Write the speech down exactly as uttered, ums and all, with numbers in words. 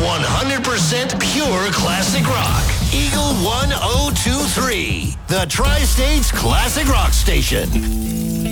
one hundred percent pure classic rock. Eagle ten twenty-three, the Tri-States Classic Rock Station.